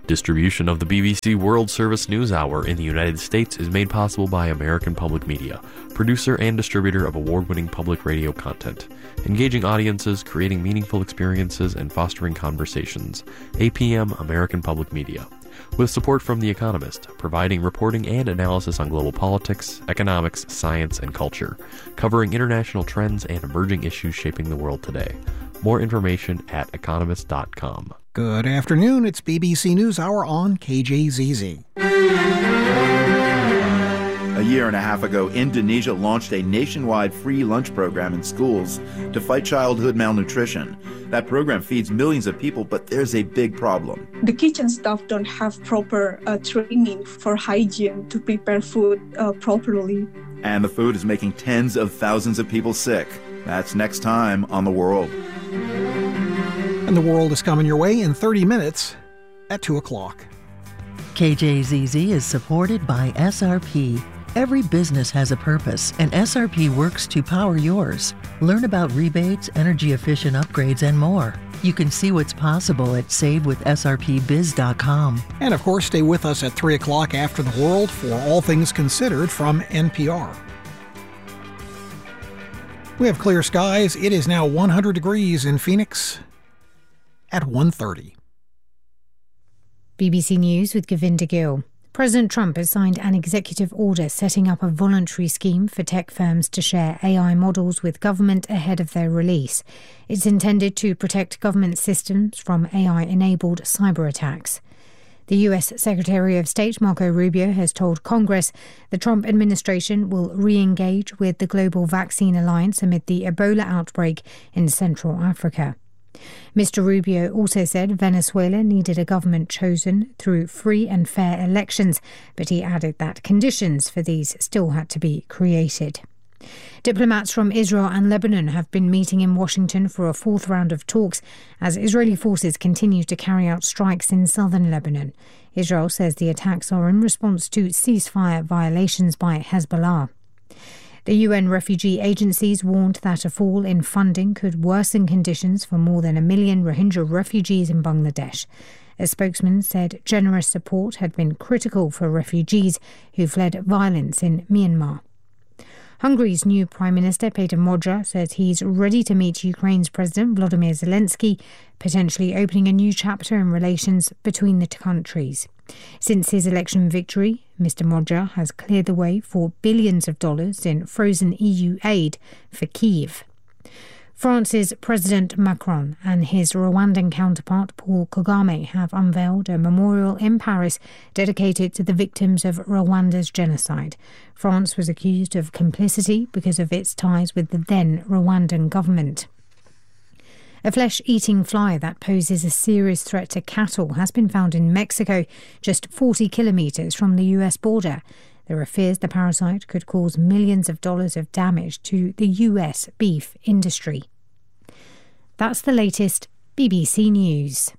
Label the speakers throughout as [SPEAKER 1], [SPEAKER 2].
[SPEAKER 1] Distribution of the BBC World Service News Hour in the United States is made possible by American Public Media, producer and distributor of award-winning public radio content, engaging audiences, creating meaningful experiences, and fostering conversations. APM American Public Media. With support from The Economist, providing reporting and analysis on global politics, economics, science, and culture, covering international trends and emerging issues shaping the world today. More information at economist.com.
[SPEAKER 2] Good afternoon, it's BBC NewsHour on KJZZ.
[SPEAKER 3] A year and a half ago, Indonesia launched a nationwide free lunch program in schools to fight childhood malnutrition. That program feeds millions of people, but there's a big problem.
[SPEAKER 4] The kitchen staff don't have proper training for hygiene to prepare food properly.
[SPEAKER 3] And the food is making tens of thousands of people sick. That's next time on The World.
[SPEAKER 2] And The World is coming your way in 30 minutes at 2 o'clock.
[SPEAKER 5] KJZZ is supported by SRP. Every business has a purpose, and SRP works to power yours. Learn about rebates, energy-efficient upgrades, and more. You can see what's possible at savewithsrpbiz.com.
[SPEAKER 2] And of course, stay with us at 3 o'clock after The World for All Things Considered from NPR. We have clear skies. It is now 100 degrees in Phoenix at 1:30.
[SPEAKER 6] BBC News with Govinda Gill. President Trump has signed an executive order setting up a voluntary scheme for tech firms to share AI models with government ahead of their release. It's intended to protect government systems from AI-enabled cyber attacks. The US Secretary of State Marco Rubio has told Congress the Trump administration will re-engage with the Global Vaccine Alliance amid the Ebola outbreak in Central Africa. Mr. Rubio also said Venezuela needed a government chosen through free and fair elections, but he added that conditions for these still had to be created. Diplomats from Israel and Lebanon have been meeting in Washington for a fourth round of talks as Israeli forces continue to carry out strikes in southern Lebanon. Israel says the attacks are in response to ceasefire violations by Hezbollah. The UN refugee agencies warned that a fall in funding could worsen conditions for more than 1 million Rohingya refugees in Bangladesh. A spokesman said generous support had been critical for refugees who fled violence in Myanmar. Hungary's new Prime Minister Peter Magyar says he's ready to meet Ukraine's President Volodymyr Zelensky, potentially opening a new chapter in relations between the two countries. Since his election victory, Mr. Magyar has cleared the way for billions of dollars in frozen EU aid for Kyiv. France's President Macron and his Rwandan counterpart Paul Kagame have unveiled a memorial in Paris dedicated to the victims of Rwanda's genocide. France was accused of complicity because of its ties with the then Rwandan government. A flesh-eating fly that poses a serious threat to cattle has been found in Mexico, just 40 kilometres from the US border. There are fears the parasite could cause millions of dollars of damage to the US beef industry. That's the latest BBC News.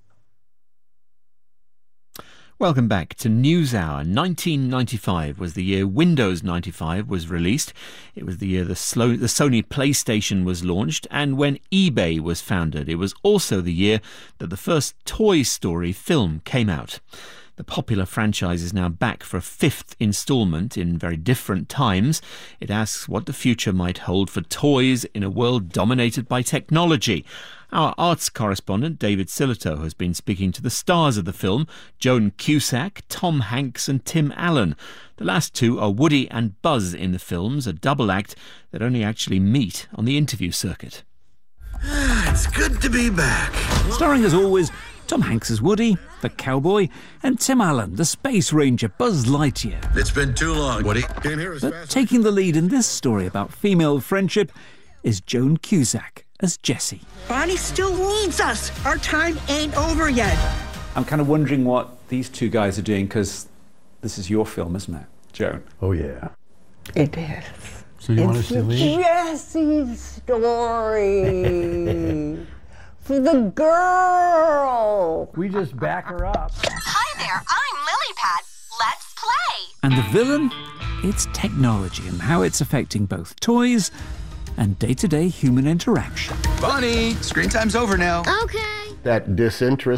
[SPEAKER 7] Welcome back to NewsHour. 1995 was the year Windows 95 was released. It was the year the Sony PlayStation was launched, and when eBay was founded. It was also the year that the first Toy Story film came out. The popular franchise is now back for a fifth instalment in very different times. It asks what the future might hold for toys in a world dominated by technology. Our arts correspondent, David Sillitoe, has been speaking to the stars of the film, Joan Cusack, Tom Hanks and Tim Allen. The last two are Woody and Buzz in the films, a double act that only actually meet on the interview circuit.
[SPEAKER 8] It's good to be back.
[SPEAKER 9] Starring as always, Tom Hanks as Woody, the cowboy, and Tim Allen, the space ranger Buzz Lightyear.
[SPEAKER 8] It's been too long, Woody. Came here as
[SPEAKER 9] But
[SPEAKER 8] fast
[SPEAKER 9] taking the lead in this story about female friendship is Joan Cusack as Jessie.
[SPEAKER 10] Bonnie still needs us. Our time ain't over yet.
[SPEAKER 11] I'm kind of wondering what these two guys are doing, because this is your film, isn't it, Joan?
[SPEAKER 12] Oh, yeah.
[SPEAKER 10] It is.
[SPEAKER 12] So you want us to leave?
[SPEAKER 10] Jesse's story. For the girl.
[SPEAKER 12] We just back her up.
[SPEAKER 13] Hi there, I'm Lilypad. Let's play.
[SPEAKER 9] And the villain? It's technology and how it's affecting both toys and day-to-day human interaction.
[SPEAKER 8] Bonnie, screen time's over now.
[SPEAKER 13] Okay.
[SPEAKER 12] That disinterest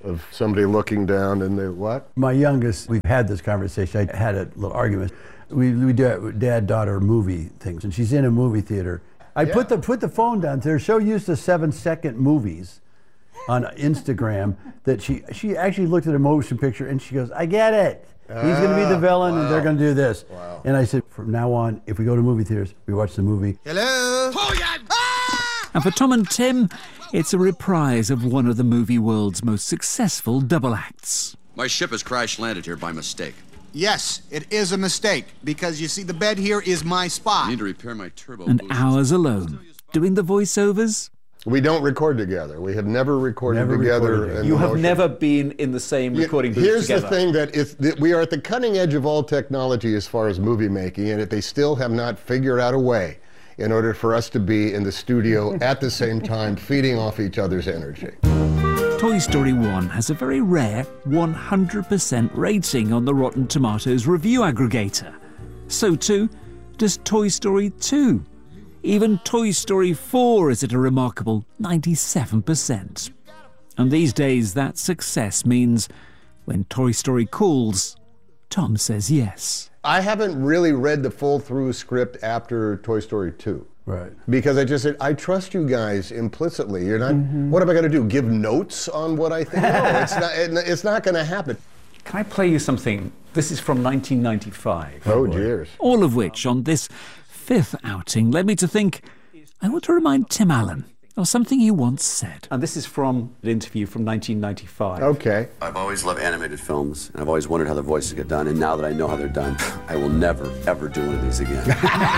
[SPEAKER 14] of somebody looking down and they, what?
[SPEAKER 12] My youngest, we've had this conversation. I had a little argument. We do dad-daughter movie things, and she's in a movie theater. I put the phone down. They're so used to 7-second movies on Instagram that she actually looked at a motion picture and she goes, I get it. He's going to be the villain and they're going to do this. Wow. And I said, from now on, if we go to movie theaters, we watch the movie.
[SPEAKER 10] Hello?
[SPEAKER 9] And for Tom and Tim, it's a reprise of one of the movie world's most successful double acts.
[SPEAKER 15] My ship has crash-landed here by mistake.
[SPEAKER 16] Yes, it is a mistake, because you see, the bed here is my spot.
[SPEAKER 15] I need to repair my turbo
[SPEAKER 9] And
[SPEAKER 15] boosters.
[SPEAKER 9] hours alone, doing the voiceovers.
[SPEAKER 14] We don't record together. We have never recorded together.
[SPEAKER 11] You have never been in the same recording booth together.
[SPEAKER 14] Here's the thing, that we are at the cutting edge of all technology as far as movie making, and they still have not figured out a way in order for us to be in the studio at the same time, feeding off each other's energy.
[SPEAKER 9] Toy Story 1 has a very rare 100% rating on the Rotten Tomatoes review aggregator. So too does Toy Story 2. Even Toy Story 4 is at a remarkable 97%. And these days, that success means when Toy Story calls, Tom says yes.
[SPEAKER 14] I haven't really read the full-through script after Toy Story 2.
[SPEAKER 12] Right.
[SPEAKER 14] Because I just said, I trust you guys implicitly. You're not, what am I going to do, give notes on what I think? No, it's not going to happen.
[SPEAKER 11] Can I play you something? This is from 1995.
[SPEAKER 14] Oh, dears.
[SPEAKER 9] All of which, on this 5th outing, led me to think, I want to remind Tim Allen of something he once said.
[SPEAKER 11] And this is from an interview from 1995.
[SPEAKER 14] Okay.
[SPEAKER 15] I've always loved animated films, and I've always wondered how the voices get done, and now that I know how they're done, I will never, ever do one of these again.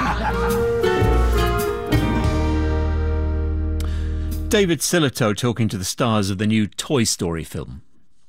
[SPEAKER 7] David Sillitoe talking to the stars of the new Toy Story film.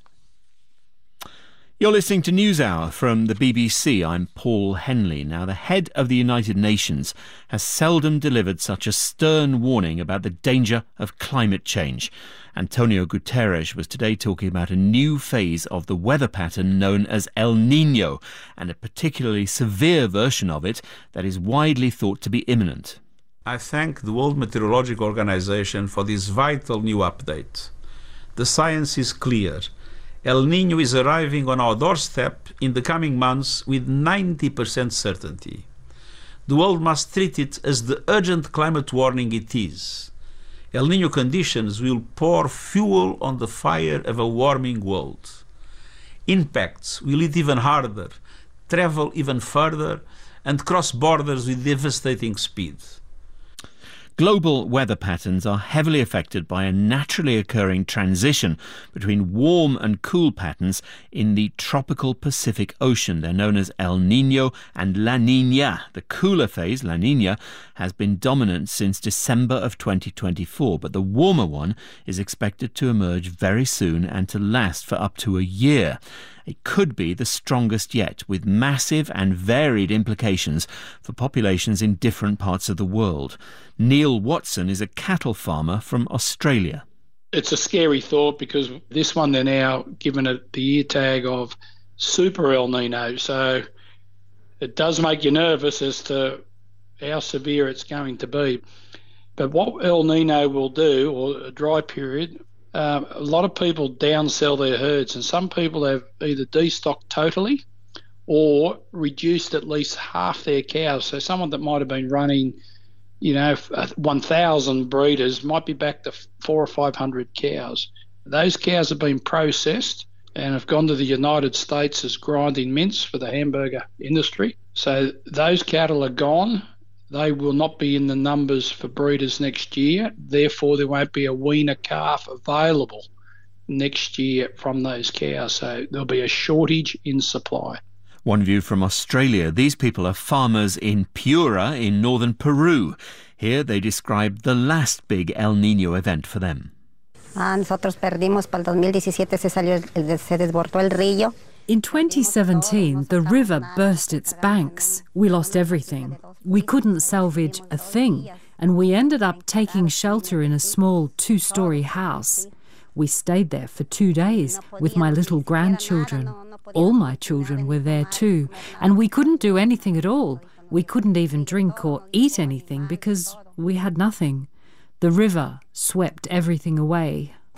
[SPEAKER 7] You're listening to NewsHour from the BBC. I'm Paul Henley. Now, the head of the United Nations has seldom delivered such a stern warning about the danger of climate change. Antonio Guterres was today talking about a new phase of the weather pattern known as El Niño, and a particularly severe version of it that is widely thought to be imminent.
[SPEAKER 17] I thank the World Meteorological Organization for this vital new update. The science is clear. El Niño is arriving on our doorstep in the coming months with 90% certainty. The world must treat it as the urgent climate warning it is. El Niño conditions will pour fuel on the fire of a warming world. Impacts will hit even harder, travel even further, and cross borders with devastating speed.
[SPEAKER 7] Global weather patterns are heavily affected by a naturally occurring transition between warm and cool patterns in the tropical Pacific Ocean. They're known as El Niño and La Niña. The cooler phase, La Niña, has been dominant since December of 2024, but the warmer one is expected to emerge very soon and to last for up to a year. It could be the strongest yet, with massive and varied implications for populations in different parts of the world. Neil Watson is a cattle farmer from Australia.
[SPEAKER 18] It's a scary thought because this one they're now given it the ear tag of Super El Nino, so it does make you nervous as to how severe it's going to be. But what El Nino will do, or a dry period, a lot of people downsell their herds, and some people have either destocked totally or reduced at least half their cows. So someone that might have been running, 1,000 breeders might be back to 400 or 500 cows. Those cows have been processed and have gone to the United States as grinding mince for the hamburger industry. So those cattle are gone. They will not be in the numbers for breeders next year. Therefore, there won't be a weaner calf available next year from those cows. So there'll be a shortage in supply.
[SPEAKER 7] One view from Australia. These people are farmers in Piura in northern Peru. Here they describe the last big El Niño event for them.
[SPEAKER 19] Nosotros perdimos para el 2017 se desbordó el río.
[SPEAKER 20] In 2017, the river burst its banks. We lost everything. We couldn't salvage a thing, and we ended up taking shelter in a small 2-story house. We stayed there for 2 days with my little grandchildren. All my children were there too, and we couldn't do anything at all. We couldn't even drink or eat anything because we had nothing. The river swept everything away.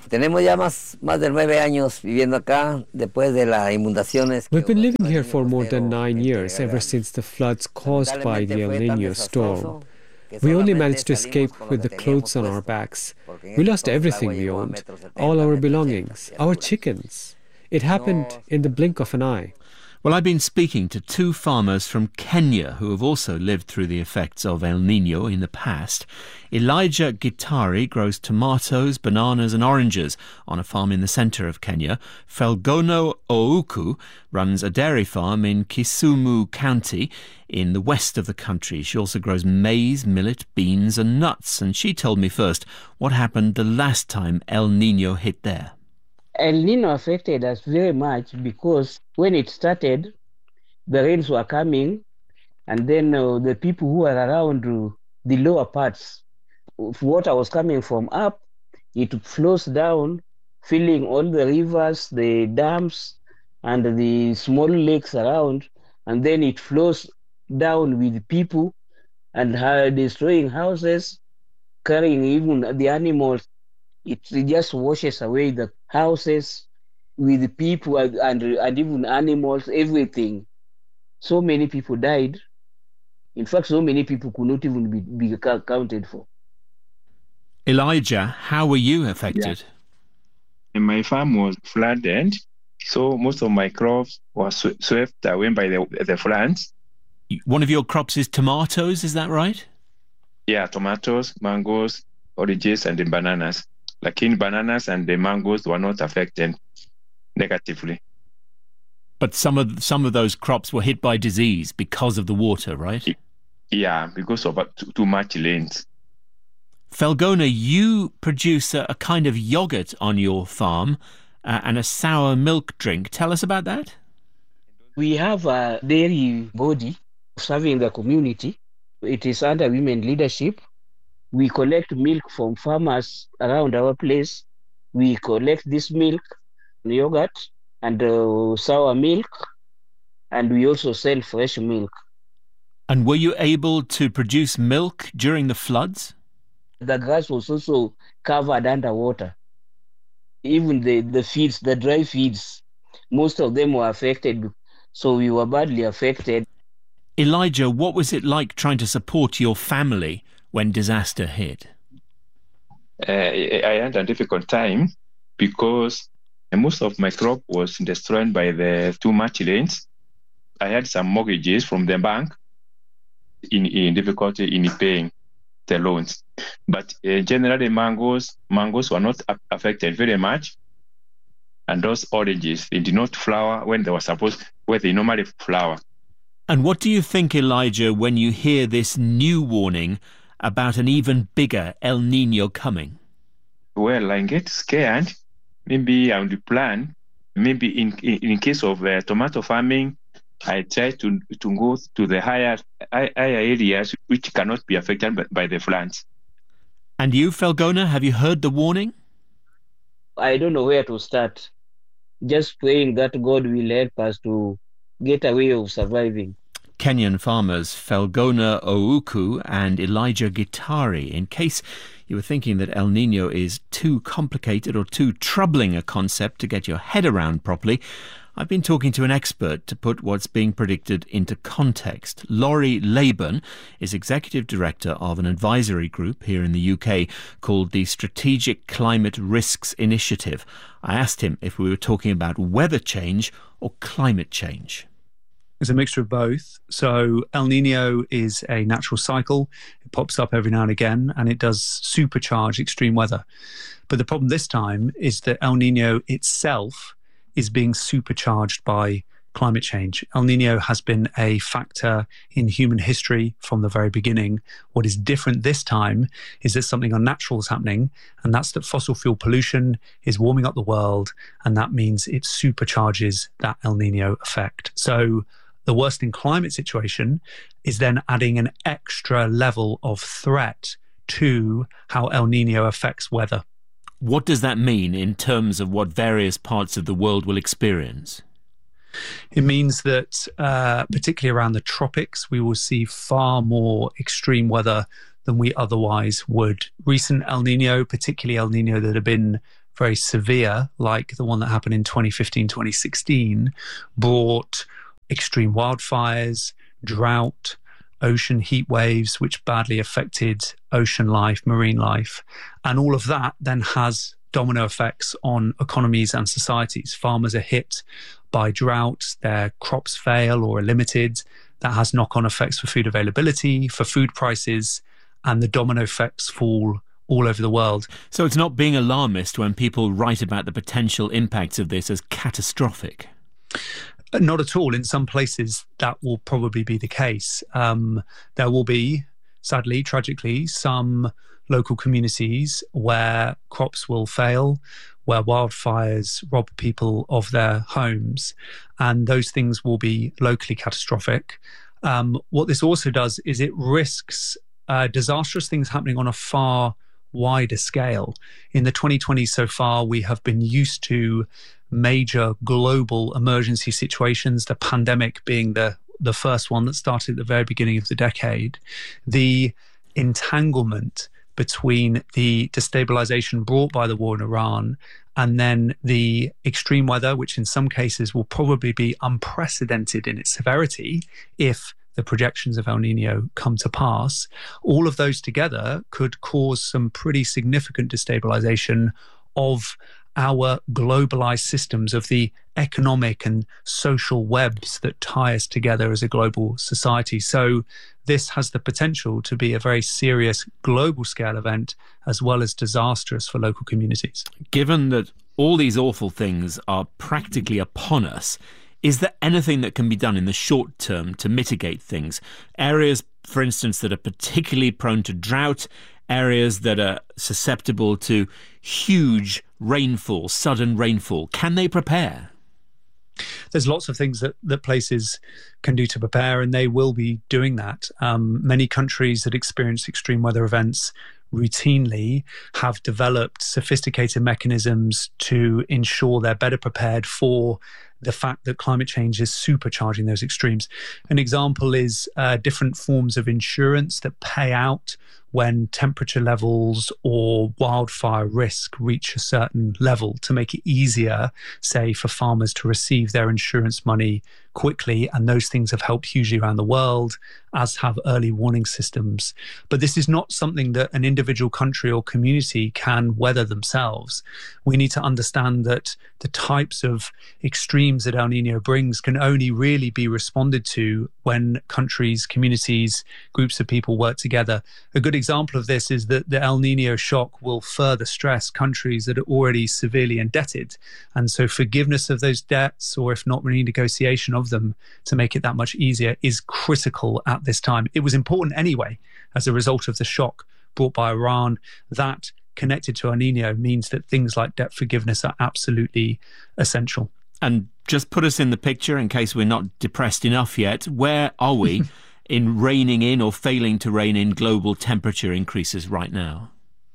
[SPEAKER 21] Tenemos ya más de 9 años viviendo acá después de las inundaciones.
[SPEAKER 22] We've been living here for more than 9 years, ever since the floods caused by the El Niño storm. We only managed to escape with the clothes on our backs. We lost everything we owned, all our belongings, our chickens. It happened in the blink of an eye.
[SPEAKER 7] Well, I've been speaking to 2 farmers from Kenya who have also lived through the effects of El Niño in the past. Elijah Gitari grows tomatoes, bananas and oranges on a farm in the centre of Kenya. Felgono Ouku runs a dairy farm in Kisumu County in the west of the country. She also grows maize, millet, beans and nuts. And she told me first what happened the last time El Niño hit there.
[SPEAKER 23] El Niño affected us very much because when it started, the rains were coming, and then the people who were around the lower parts, water was coming from up, it flows down, filling all the rivers, the dams, and the small lakes around, and then it flows down with people and destroying houses, carrying even the animals. It just washes away the houses with the people and even animals, everything. So many people died. In fact, so many people could not even be accounted for.
[SPEAKER 7] Elijah, how were you affected?
[SPEAKER 24] Yeah. My farm was flooded, so most of my crops were swept away by the floods.
[SPEAKER 7] One of your crops is tomatoes, is that right?
[SPEAKER 24] Yeah, tomatoes, mangoes, oranges, and the bananas. Like in bananas and the mangoes were not affected negatively.
[SPEAKER 7] But some of those crops were hit by disease because of the water, right?
[SPEAKER 24] Yeah, because of too much rains.
[SPEAKER 7] Felgona, you produce a kind of yogurt on your farm and a sour milk drink. Tell us about that.
[SPEAKER 23] We have a dairy body serving the community. It is under women leadership. We collect milk from farmers around our place. We collect this milk, yogurt, and sour milk, and we also sell fresh milk.
[SPEAKER 7] And were you able to produce milk during the floods?
[SPEAKER 23] The grass was also covered underwater. Even the feeds, the dry feeds, most of them were affected, so we were badly affected.
[SPEAKER 7] Elijah, what was it like trying to support your family when disaster hit?
[SPEAKER 24] I had a difficult time because most of my crop was destroyed by the too much rains. I had some mortgages from the bank in difficulty in paying the loans. But generally mangoes were not affected very much. And those oranges, they did not flower when they were supposed, where they normally flower.
[SPEAKER 7] And what do you think, Elijah, when you hear this new warning about an even bigger El Niño coming?
[SPEAKER 24] Well, I get scared. Maybe on the plan, maybe in case of tomato farming, I try to go to the higher areas which cannot be affected by the floods.
[SPEAKER 7] And you, Felgona, have you heard the warning?
[SPEAKER 23] I don't know where to start. Just praying that God will help us to get a way of surviving.
[SPEAKER 7] Kenyan farmers Felgona Ouku and Elijah Gitari. In case you were thinking that El Niño is too complicated or too troubling a concept to get your head around properly, I've been talking to an expert to put what's being predicted into context. Laurie Laban is Executive Director of an advisory group here in the UK called the Strategic Climate Risks Initiative. I asked him if we were talking about weather change or climate change.
[SPEAKER 25] It's a mixture of both. So El Niño is a natural cycle. It pops up every now and again, and it does supercharge extreme weather. But the problem this time is that El Niño itself is being supercharged by climate change. El Niño has been a factor in human history from the very beginning. What is different this time is that something unnatural is happening, and that's that fossil fuel pollution is warming up the world, and that means it supercharges that El Niño effect. So the worsening climate situation is then adding an extra level of threat to how El Niño affects weather.
[SPEAKER 7] What does that mean in terms of what various parts of the world will experience?
[SPEAKER 25] It means that, particularly around the tropics, we will see far more extreme weather than we otherwise would. Recent El Niño, particularly El Niño that have been very severe, like the one that happened in 2015, 2016, brought extreme wildfires, drought, ocean heat waves, which badly affected ocean life, marine life. And all of that then has domino effects on economies and societies. Farmers are hit by drought, their crops fail or are limited. That has knock-on effects for food availability, for food prices, and the domino effects fall all over the world.
[SPEAKER 7] So it's not being alarmist when people write about the potential impacts of this as catastrophic?
[SPEAKER 25] Not at all. In some places, that will probably be the case. There will be, sadly, tragically, some local communities where crops will fail, where wildfires rob people of their homes, and those things will be locally catastrophic. What this also does is it risks disastrous things happening on a far wider scale. In the 2020s so far, we have been used to major global emergency situations, the pandemic being the first one that started at the very beginning of the decade. The entanglement between the destabilization brought by the war in Iran and then the extreme weather, which in some cases will probably be unprecedented in its severity if the projections of El Nino come to pass, all of those together could cause some pretty significant destabilization of our globalized systems, of the economic and social webs that tie us together as a global society. So this has the potential to be a very serious global scale event as well as disastrous for local communities.
[SPEAKER 7] Given that all these awful things are practically upon us, is there anything that can be done in the short term to mitigate things? Areas, for instance, that are particularly prone to drought, areas that are susceptible to huge rainfall, sudden rainfall, can they prepare?
[SPEAKER 25] There's lots of things that places can do to prepare, and they will be doing that. Many countries that experience extreme weather events routinely have developed sophisticated mechanisms to ensure they're better prepared for the fact that climate change is supercharging those extremes. An example is different forms of insurance that pay out when temperature levels or wildfire risk reach a certain level to make it easier, say, for farmers to receive their insurance money quickly. And those things have helped hugely around the world, as have early warning systems. But this is not something that an individual country or community can weather themselves. We need to understand that the types of extremes that El Nino brings can only really be responded to when countries, communities, groups of people work together. A good example of this is that the El Nino shock will further stress countries that are already severely indebted. And so forgiveness of those debts, or if not, renegotiation of them to make it that much easier, is critical at this time. It was important anyway as a result of the shock brought by Iran. That connected to El Nino means that things like debt forgiveness are absolutely essential.
[SPEAKER 7] And just put us in the picture in case we're not depressed enough yet. Where are we in reining in or failing to rein in global temperature increases right now?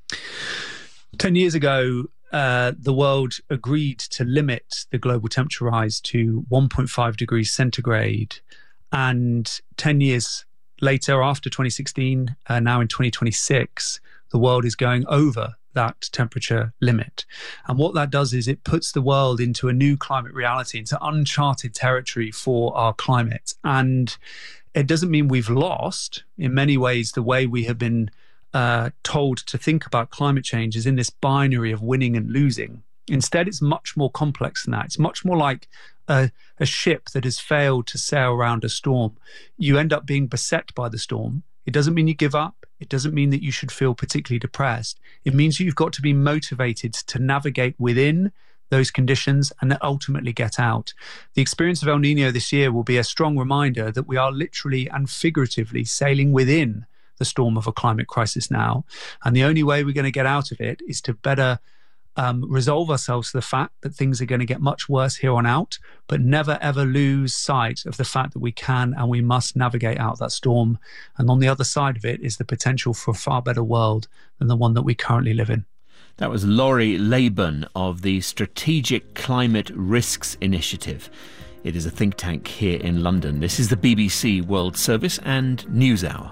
[SPEAKER 25] 10 years ago, the world agreed to limit the global temperature rise to 1.5 degrees centigrade. And 10 years later, after 2016, now in 2026, the world is going over that temperature limit. And what that does is it puts the world into a new climate reality, into uncharted territory for our climate. And it doesn't mean we've lost. In many ways, the way we have been told to think about climate change is in this binary of winning and losing. Instead, it's much more complex than that. It's much more like a ship that has failed to sail around a storm. You end up being beset by the storm. It doesn't mean you give up. It doesn't mean that you should feel particularly depressed. It means you've got to be motivated to navigate within those conditions and then ultimately get out. The experience of El Nino this year will be a strong reminder that we are literally and figuratively sailing within the storm of a climate crisis now. And the only way we're going to get out of it is to better resolve ourselves to the fact that things are going to get much worse here on out, but never ever lose sight of the fact that we can and we must navigate out that storm. And on the other side of it is the potential for a far better world than the one that we currently live in.
[SPEAKER 7] That was Laurie Laban of the Strategic Climate Risks Initiative. It is a think tank here in London. This is the BBC World Service and NewsHour.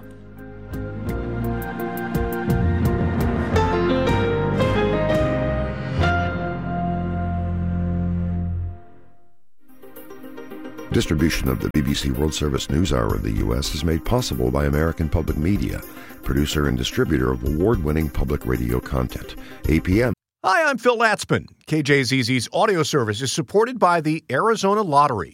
[SPEAKER 1] Distribution of the BBC World Service NewsHour in the U.S. is made possible by American Public Media, producer and distributor of award-winning public radio content. APM.
[SPEAKER 2] Hi, I'm Phil Latzman. KJZZ's audio service is supported by the Arizona Lottery.